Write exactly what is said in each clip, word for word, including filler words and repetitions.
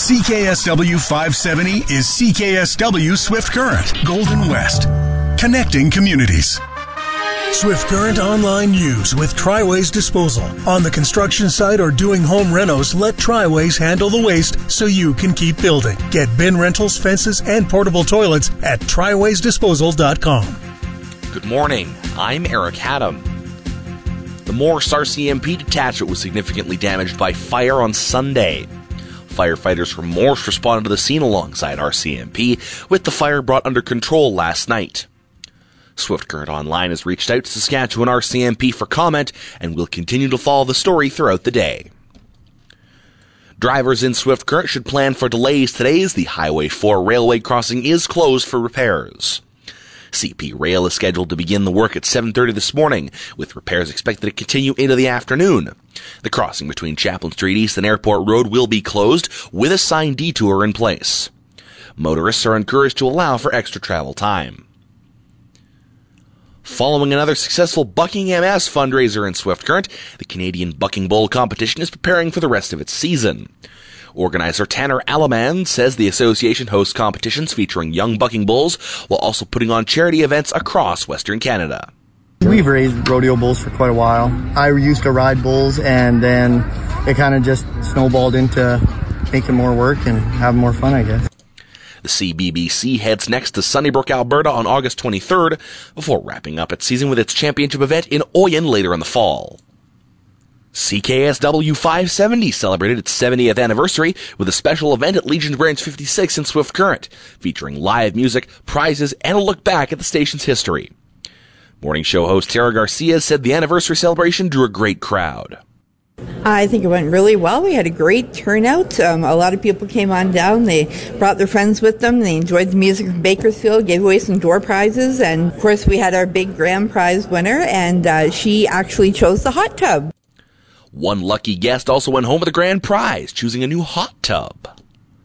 C K S W five seventy is C K S W Swift Current, Golden West, connecting communities. Swift Current Online News with Triways Disposal. On the construction site or doing home renos, let Triways handle the waste so you can keep building. Get bin rentals, fences, and portable toilets at triways disposal dot com. Good morning. I'm Eric Haddam. The Morse R C M P detachment was significantly damaged by fire on Sunday. Firefighters from Morse responded to the scene alongside R C M P, with the fire brought under control last night. Swift Current Online has reached out to Saskatchewan R C M P for comment and will continue to follow the story throughout the day. Drivers in Swift Current should plan for delays today as the Highway four railway crossing is closed for repairs. C P Rail is scheduled to begin the work at seven thirty this morning, with repairs expected to continue into the afternoon. The crossing between Chaplin Street East and Airport Road will be closed, with a signed detour in place. Motorists are encouraged to allow for extra travel time. Following another successful Bucking M S fundraiser in Swift Current, the Canadian Bucking Bull competition is preparing for the rest of its season. Organizer Tanner Alaman says the association hosts competitions featuring young bucking bulls while also putting on charity events across Western Canada. We've raised rodeo bulls for quite a while. I used to ride bulls, and then it kind of just snowballed into making more work and having more fun, I guess. The C B B C heads next to Sunnybrook, Alberta on August twenty-third, before wrapping up its season with its championship event in Oyen later in the fall. C K S W five seventy celebrated its seventieth anniversary with a special event at Legion Branch fifty-six in Swift Current, featuring live music, prizes, and a look back at the station's history. Morning show host Tara Garcia said the anniversary celebration drew a great crowd. I think it went really well. We had a great turnout. Um, a lot of people came on down. They brought their friends with them. They enjoyed the music from Bakersfield, gave away some door prizes, and of course we had our big grand prize winner, and uh, she actually chose the hot tub. One lucky guest also went home with a grand prize, choosing a new hot tub.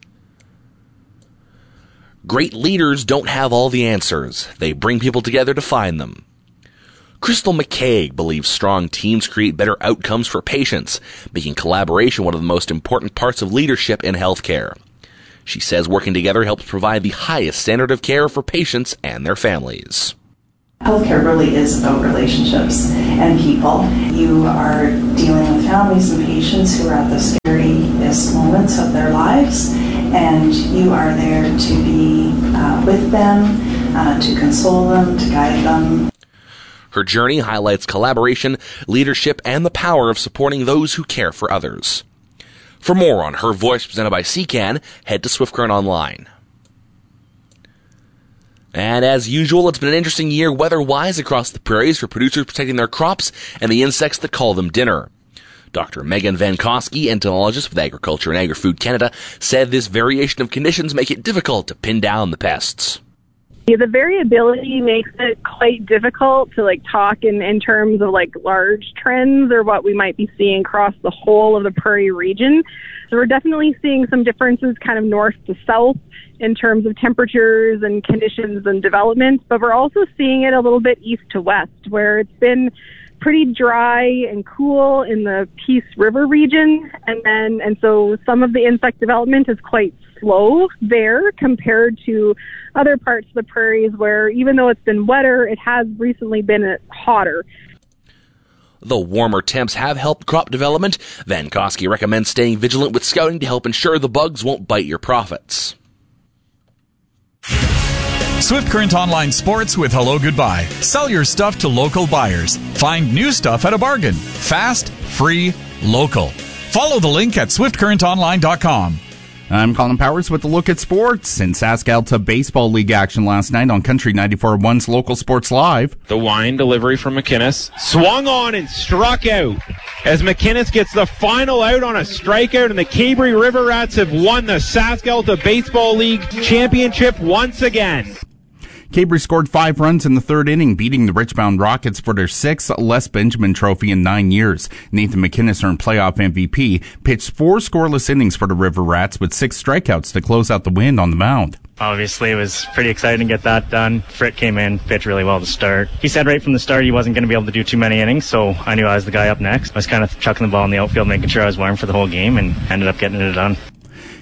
Great leaders don't have all the answers. They bring people together to find them. Crystal McCaig believes strong teams create better outcomes for patients, making collaboration one of the most important parts of leadership in healthcare. She says working together helps provide the highest standard of care for patients and their families. Healthcare really is about relationships and people. You are dealing with families and patients who are at the scariest moments of their lives, and you are there to be uh, with them, uh, to console them, to guide them. Her journey highlights collaboration, leadership, and the power of supporting those who care for others. For more on Her Voice presented by C C A N, head to Swift Current Online. And as usual, it's been an interesting year weather-wise across the prairies for producers protecting their crops and the insects that call them dinner. Doctor Megan Vankowski, entomologist with Agriculture and Agri-Food Canada, said this variation of conditions make it difficult to pin down the pests. Yeah, the variability makes it quite difficult to like talk in, in terms of like large trends or what we might be seeing across the whole of the prairie region. So we're definitely seeing some differences kind of north to south in terms of temperatures and conditions and development, but we're also seeing it a little bit east to west, where it's been pretty dry and cool in the Peace River region, and then and so some of the insect development is quite slow there compared to other parts of the prairies where even though it's been wetter, it has recently been hotter. Though warmer temps have helped crop development, Vankowski recommends staying vigilant with scouting to help ensure the bugs won't bite your profits. Swift Current Online Sports with Hello Goodbye. Sell your stuff to local buyers. Find new stuff at a bargain. Fast, free, local. Follow the link at swift current online dot com. I'm Colin Powers with a look at sports. In SaskAlta Baseball League action last night on Country ninety-four point one's Local Sports Live. The wine delivery from McInnes. Swung on and struck out as McInnes gets the final out on a strikeout, and the Cabre River Rats have won the SaskAlta Baseball League championship once again. Cabre scored five runs in the third inning, beating the Richmond Rockets for their sixth Les Benjamin Trophy in nine years. Nathan McInnes earned playoff M V P, pitched four scoreless innings for the River Rats with six strikeouts to close out the win on the mound. Obviously, it was pretty exciting to get that done. Fritt came in, pitched really well to start. He said right from the start he wasn't going to be able to do too many innings, so I knew I was the guy up next. I was kind of chucking the ball in the outfield, making sure I was warm for the whole game, and ended up getting it done.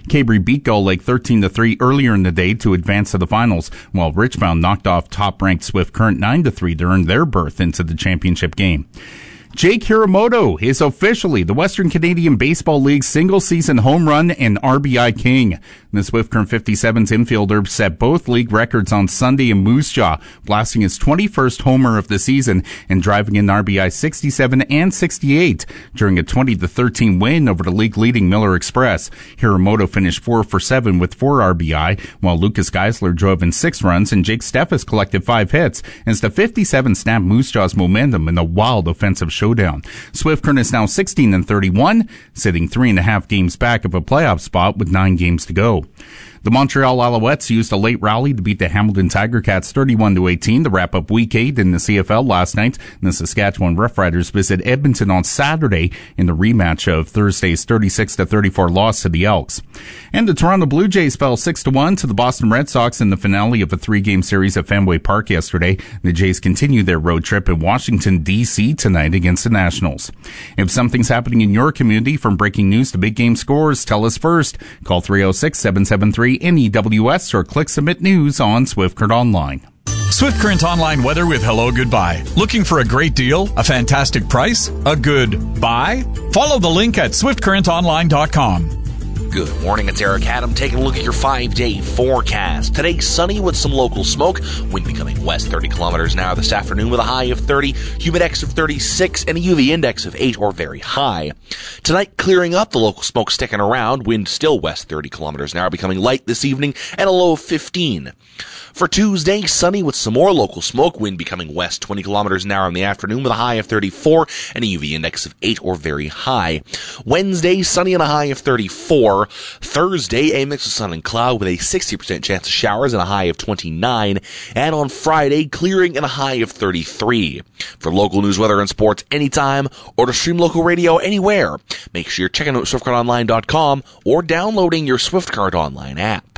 Cabry beat Gull Lake thirteen to three earlier in the day to advance to the finals, while Richmond knocked off top-ranked Swift Current nine to three to earn their berth into the championship game. Jake Hiramoto is officially the Western Canadian Baseball League's single-season home run and R B I king. The Swift Current fifty-seven's infielder set both league records on Sunday in Moose Jaw, blasting his twenty-first homer of the season and driving in R B I sixty-seven and sixty-eight during a twenty to thirteen win over the league-leading Miller Express. Hiramoto finished four for seven with four R B I, while Lucas Geisler drove in six runs and Jake Steffes collected five hits, as the fifty-seven snapped Moose Jaw's momentum in a wild offensive showdown. Swift Current is now sixteen and thirty-one, sitting three and a half games back of a playoff spot with nine games to go. The Montreal Alouettes used a late rally to beat the Hamilton Tiger Cats thirty-one to eighteen to wrap up Week eight in the C F L last night. And the Saskatchewan Roughriders visit Edmonton on Saturday in the rematch of Thursday's thirty-six to thirty-four loss to the Elks. And the Toronto Blue Jays fell six to one to the Boston Red Sox in the finale of a three-game series at Fenway Park yesterday. The Jays continue their road trip in Washington, D C tonight against the Nationals. If something's happening in your community, from breaking news to big game scores, tell us first. Call three oh six, seven seven three, N E W S or click Submit News on Swift Current Online. Swift Current Online weather with Hello Goodbye. Looking for a great deal? A fantastic price? A good buy? Follow the link at swift current online dot com. Good morning, it's Eric Adam taking a look at your five-day forecast. Today, sunny with some local smoke. Wind becoming west thirty kilometers an hour this afternoon with a high of thirty, humidex of thirty-six, and a U V index of eight or very high. Tonight, clearing up, the local smoke sticking around. Wind still west thirty kilometers an hour, becoming light this evening, and a low of fifteen. For Tuesday, sunny with some more local smoke. Wind becoming west twenty kilometers an hour in the afternoon with a high of thirty-four and a U V index of eight or very high. Wednesday, sunny and a high of thirty-four. Thursday, a mix of sun and cloud with a sixty percent chance of showers and a high of twenty-nine. And on Friday, clearing and a high of thirty-three. For local news, weather, and sports anytime, or to stream local radio anywhere, make sure you're checking out swift current online dot com or downloading your Swift Current Online app.